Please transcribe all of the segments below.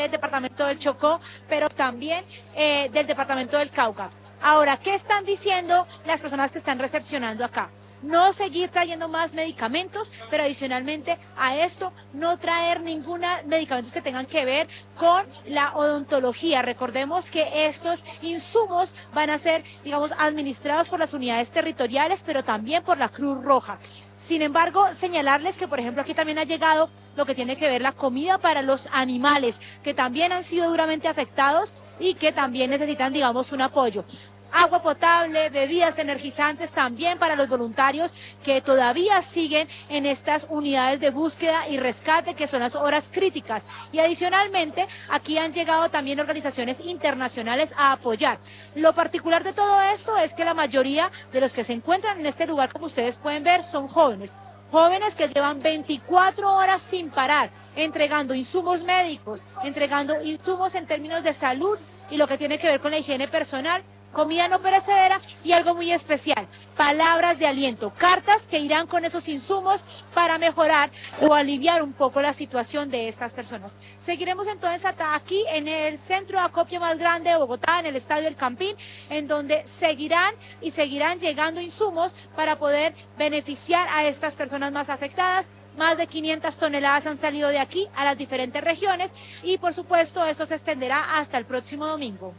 del departamento del Chocó, pero también del departamento del Cauca. Ahora, ¿qué están diciendo las personas que están recepcionando acá? No seguir trayendo más medicamentos, pero adicionalmente a esto no traer ningún medicamentos que tengan que ver con la odontología. Recordemos que estos insumos van a ser, digamos, administrados por las unidades territoriales, pero también por la Cruz Roja. Sin embargo, señalarles que, por ejemplo, aquí también ha llegado lo que tiene que ver la comida para los animales, que también han sido duramente afectados y que también necesitan, digamos, un apoyo. Agua potable, bebidas energizantes también para los voluntarios que todavía siguen en estas unidades de búsqueda y rescate, que son las horas críticas. Y adicionalmente, aquí han llegado también organizaciones internacionales a apoyar. Lo particular de todo esto es que la mayoría de los que se encuentran en este lugar, como ustedes pueden ver, son jóvenes. Jóvenes que llevan 24 horas sin parar, entregando insumos médicos, entregando insumos en términos de salud y lo que tiene que ver con la higiene personal, comida no perecedera y algo muy especial, palabras de aliento, cartas que irán con esos insumos para mejorar o aliviar un poco la situación de estas personas. Seguiremos entonces hasta aquí en el centro de acopio más grande de Bogotá, en el Estadio El Campín, en donde seguirán llegando insumos para poder beneficiar a estas personas más afectadas. Más de 500 toneladas han salido de aquí a las diferentes regiones y por supuesto esto se extenderá hasta el próximo domingo.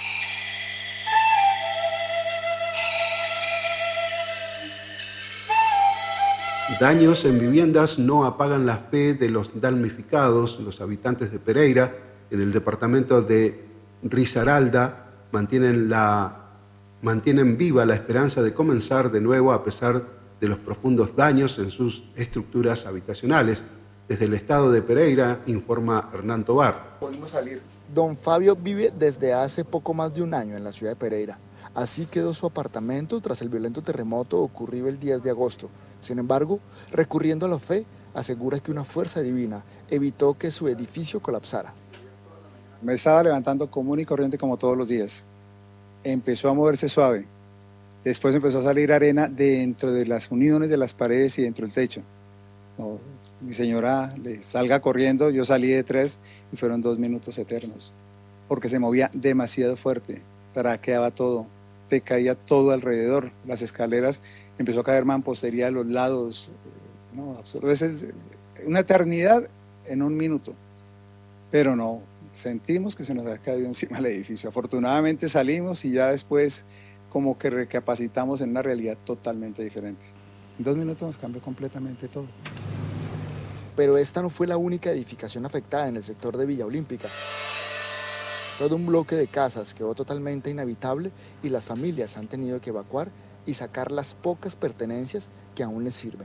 Daños en viviendas no apagan la fe de los damnificados. Los habitantes de Pereira, en el departamento de Risaralda, mantienen viva la esperanza de comenzar de nuevo a pesar de los profundos daños en sus estructuras habitacionales. Desde el estado de Pereira, informa Hernán Tobar. Podemos salir. Don Fabio vive desde hace poco más de un año en la ciudad de Pereira. Así quedó su apartamento tras el violento terremoto ocurrido el 10 de agosto. Sin embargo, recurriendo a la fe, asegura que una fuerza divina evitó que su edificio colapsara. Me estaba levantando común y corriente como todos los días. Empezó a moverse suave. Después empezó a salir arena dentro de las uniones de las paredes y dentro del techo. No, mi señora le salga corriendo, yo salí de 3 y fueron 2 minutos eternos. Porque se movía demasiado fuerte, traqueaba todo, te caía todo alrededor, las escaleras, empezó a caer mampostería a los lados. No, absurdo. Es una eternidad en 1 minuto. Pero no, sentimos que se nos había caído encima el edificio. Afortunadamente salimos y ya después como que recapacitamos en una realidad totalmente diferente. En 2 minutos nos cambió completamente todo. Pero esta no fue la única edificación afectada en el sector de Villa Olímpica. Todo un bloque de casas quedó totalmente inhabitable y las familias han tenido que evacuar y sacar las pocas pertenencias que aún les sirven.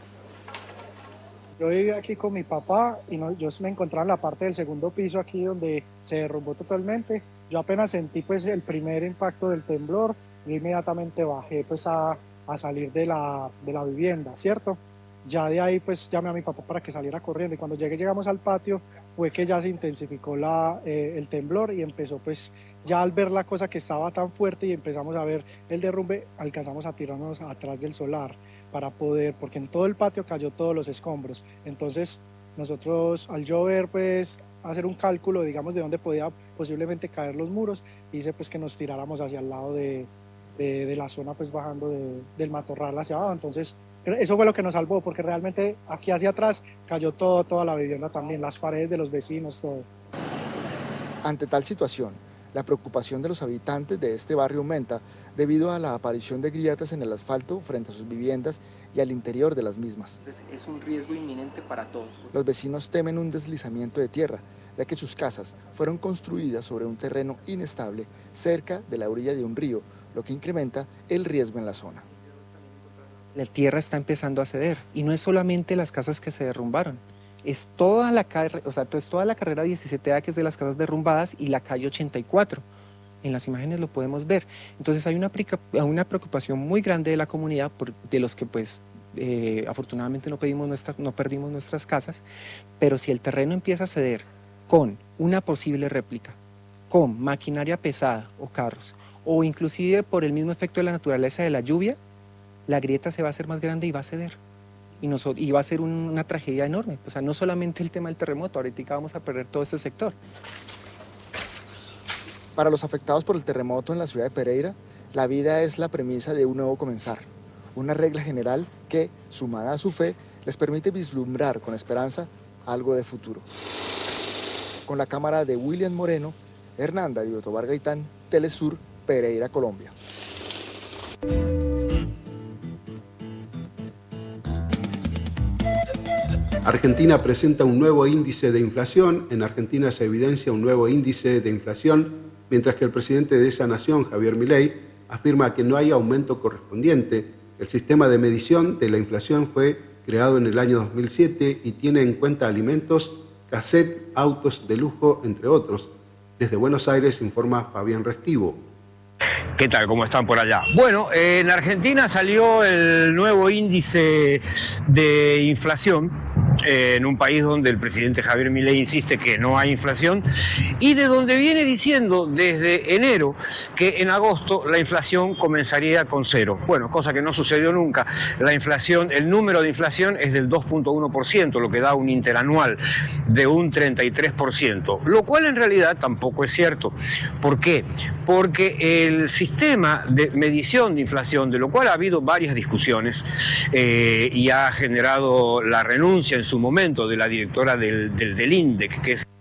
Yo vivía aquí con mi papá y yo me encontraba en la parte del segundo piso aquí donde se derrumbó totalmente. Yo apenas sentí pues el primer impacto del temblor y inmediatamente bajé pues a salir de la vivienda, ¿cierto? Ya de ahí pues llamé a mi papá para que saliera corriendo y cuando llegamos al patio fue que ya se intensificó el temblor y empezó pues ya al ver la cosa que estaba tan fuerte y empezamos a ver el derrumbe, alcanzamos a tirarnos atrás del solar para poder, porque en todo el patio cayó todos los escombros. Entonces nosotros al yo ver pues hacer un cálculo digamos de dónde podía posiblemente caer los muros, hice pues que nos tiráramos hacia el lado de la zona pues bajando del matorral hacia abajo. Entonces eso fue lo que nos salvó, porque realmente aquí hacia atrás cayó toda la vivienda también, las paredes de los vecinos, todo. Ante tal situación, la preocupación de los habitantes de este barrio aumenta debido a la aparición de grietas en el asfalto frente a sus viviendas y al interior de las mismas. Es un riesgo inminente para todos. Los vecinos temen un deslizamiento de tierra, ya que sus casas fueron construidas sobre un terreno inestable cerca de la orilla de un río, lo que incrementa el riesgo en la zona. La tierra está empezando a ceder y no es solamente las casas que se derrumbaron, es toda la carrera 17A que es de las casas derrumbadas y la calle 84. En las imágenes lo podemos ver. Entonces hay una preocupación muy grande de la comunidad, de los que pues afortunadamente no perdimos nuestras casas, pero si el terreno empieza a ceder con una posible réplica, con maquinaria pesada o carros, o inclusive por el mismo efecto de la naturaleza de la lluvia, la grieta se va a hacer más grande y va a ceder. y iba a ser una tragedia enorme. O sea, no solamente el tema del terremoto, ahorita vamos a perder todo este sector. Para los afectados por el terremoto en la ciudad de Pereira, la vida es la premisa de un nuevo comenzar, una regla general que, sumada a su fe, les permite vislumbrar con esperanza algo de futuro. Con la cámara de William Moreno, Hernán Darío Tobar Gaitán, Telesur, Pereira, Colombia. Argentina presenta un nuevo índice de inflación. En Argentina se evidencia un nuevo índice de inflación, mientras que el presidente de esa nación, Javier Milei, afirma que no hay aumento correspondiente. El sistema de medición de la inflación fue creado en el año 2007 y tiene en cuenta alimentos, cassette, autos de lujo, entre otros. Desde Buenos Aires informa Fabián Restivo. ¿Qué tal? ¿Cómo están por allá? Bueno, en Argentina salió el nuevo índice de inflación, en un país donde el presidente Javier Milei insiste que no hay inflación y de donde viene diciendo desde enero que en agosto la inflación comenzaría con 0. Bueno, cosa que no sucedió nunca. La inflación, el número de inflación es del 2.1%, lo que da un interanual de un 33%, lo cual en realidad tampoco es cierto. ¿Por qué? Porque el sistema de medición de inflación, de lo cual ha habido varias discusiones y ha generado la renuncia en su momento de la directora del INDEC, que es